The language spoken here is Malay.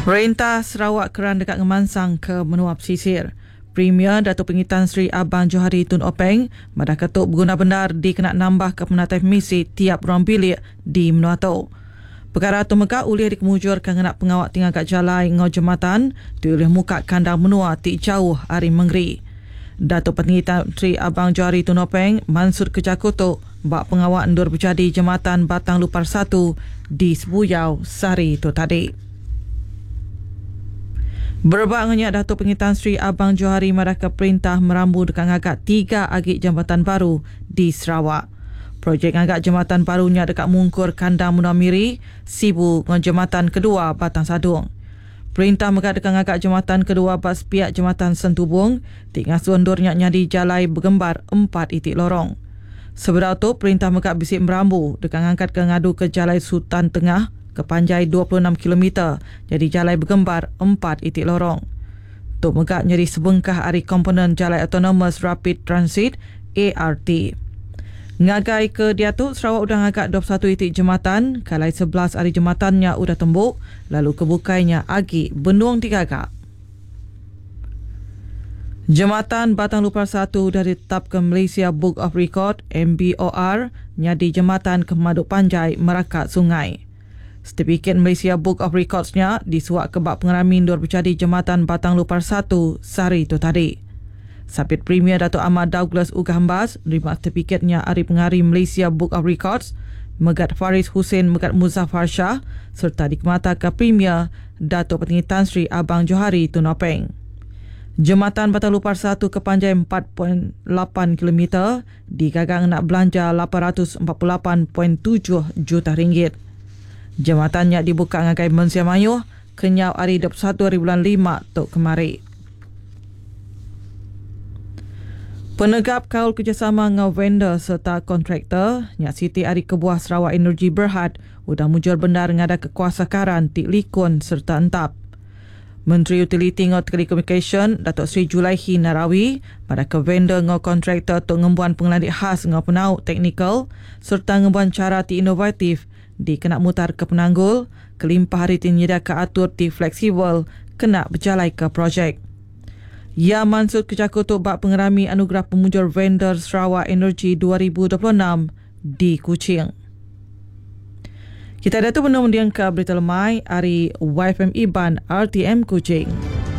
Perintah Sarawak keran dekat ngemansang ke menua pesisir. Premier Datuk Pengitan Sri Abang Johari Tun Openg madah ketuk berguna benar dikena nambah ke penatai misi tiap ruang bilik di menua tu. Perkara tu megak ulih dikemujurkan ngenak pengawak tinggal kat jalai ngau jematan diulih muka kandang menua tik jauh hari Menggeri. Datuk Pengitan Sri Abang Johari Tun Openg mansur kerja kutuk bak pengawak endur berjadi jematan Batang Lupar 1 di Sebuyau sehari tu tadi. Berbak ngenyak Datuk Pengitan Sri Abang Johari madah ke perintah merambu dekat ngagak 3 agik jambatan baru di Sarawak. Projek ngagak jambatan barunya dekat mungkur kandang Menua Miri, Sibu dengan jambatan kedua Batang Sadung. Perintah megak dekat ngagak jambatan kedua bas pihak jambatan Sentubung, tik ngasuh undurnya nyadi jalai bergembar 4 itik lorong. Sebenarnya tu perintah megak bisik merambu dekat ngangkat ke ngadu ke jalai Sultan Tengah ke panjai 26 km jadi jalai bergembar 4 itik lorong. Tok megak nyeri sebengkah ari komponen jalai autonomous rapid transit ART. Ngagai ke Diatuk Sarawak udah ngagak 21 itik jematan, kalai 11 ari jematannya udah tembuk, lalu kebukainya agi benung digagak. Jematan Batang Lupar 1 dah ditetapkan Malaysia Book of Record MBOR nyadi jematan ke Maduk Panjai Merakat Sungai. Sertifikat Malaysia Book of Records-nya disuak ke bak pengeramin dua berjadi jematan Batang Lupar 1 sehari itu tadi. Sabit Premier Datuk Ahmad Douglas Ugahambas nerima sertifikatnya hari pengari Malaysia Book of Records Megat Faris Hussein Megat Muzaffar Shah serta dikemata ke Premier Datuk Pengitan Sri Abang Johari Tun Openg. Jematan Batang Lupar 1 ke panjai 4.8 km digagang nak belanja 848.7 juta ringgit. Jematannya dibuka ngagai Mensia Mayuh kenyau hari 21 bulan 5 tok kemari. Penegap kaul kerjasama ngau vendor serta kontraktor Nyak Siti Ari Kebuah Sarawak Energy Berhad udah mujur benar ngada kekuasakaran tik likun serta entap. Menteri Utiliti ngau Telekomunikasi Datuk Sri Julaihi Narawi pada ke vendor ngau kontraktor tok ngembuan pengelandik khas ngau penauk teknikal serta ngembuan cara ti inovatif di kena mutar ke penanggul, kelimpah hari tinjada ke atur ti fleksibel, kena berjalai ke projek. Ia mansut kerja kutuk bak pengerami anugerah pemujur vendor Sarawak Energy 2026 di Kuching. Kita ada tu benar mendiang ke berita lemai hari YFM Iban RTM Kuching.